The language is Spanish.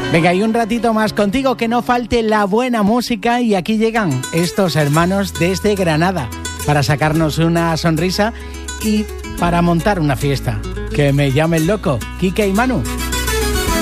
Venga, y un ratito más contigo, que no falte la buena música, y aquí llegan estos hermanos desde Granada para sacarnos una sonrisa y para montar una fiesta. Que me llamen loco, Quique y Manu.